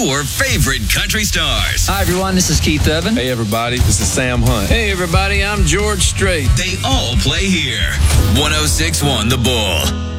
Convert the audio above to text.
your favorite country stars. Hi, everyone. This is Keith Urban. Hey, everybody. This is Sam Hunt. Hey, everybody. I'm George Strait. They all play here. 106.1 The Bull.